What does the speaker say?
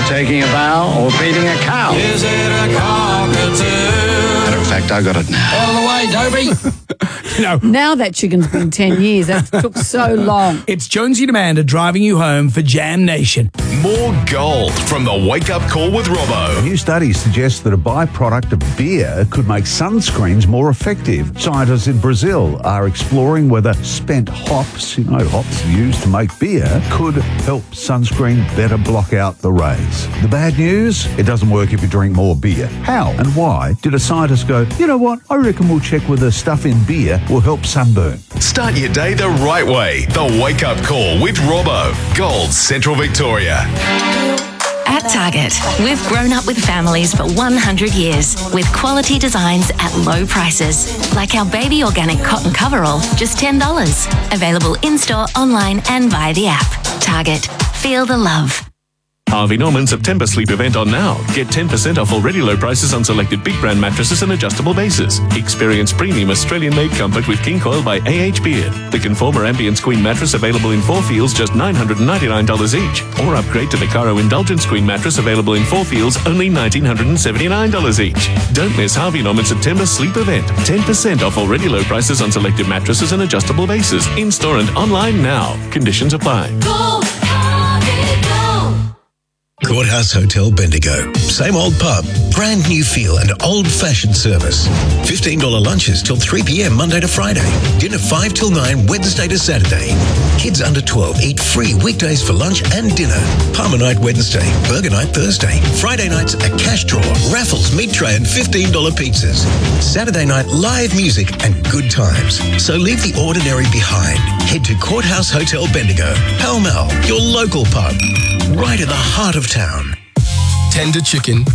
taking a bow or feeding a cow? Is it a cockatoo? Matter of fact, I got it now. All the way, Dobie. Now that chicken's been 10 years. That took so long. It's Jonesy and Amanda driving you home for Jam Nation. More gold from the Wake Up Call with Robbo. A new study suggests that a byproduct of beer could make sunscreens more effective. Scientists in Brazil are exploring whether spent hops, hops used to make beer, could help sunscreen better block out the rays. The bad news? It doesn't work if you drink more beer. How and why did a scientist go, you know what, I reckon we'll check whether stuff in beer will help sunburn? Start your day the right way. The Wake Up Call with Robbo. Gold, Central Victoria. At Target, we've grown up with families for 100 years with quality designs at low prices. Like our baby organic cotton coverall, just $10. Available in-store, online and via the app. Target. Feel the love. Harvey Norman September sleep event on now. Get 10% off already low prices on selected big brand mattresses and adjustable bases. Experience premium Australian-made comfort with King Coil by A.H. Beard. The Conformer Ambience Queen mattress available in 4 feels, just $999 each. Or upgrade to the Caro Indulgence Queen mattress available in 4 feels, only $1,979 each. Don't miss Harvey Norman September sleep event. 10% off already low prices on selected mattresses and adjustable bases. In-store and online now. Conditions apply. Courthouse Hotel Bendigo. Same old pub, brand new feel and old-fashioned service. $15 lunches till 3 p.m. Monday to Friday. Dinner 5 till 9 Wednesday to Saturday. Kids under 12 eat free weekdays for lunch and dinner. Palmer night Wednesday, burger night Thursday. Friday nights a cash draw, raffles, meat tray and $15 pizzas. Saturday night live music and good times. So leave the ordinary behind. Head to Courthouse Hotel Bendigo. Pall Mall, your local pub. Right in the heart of town. Tender chicken,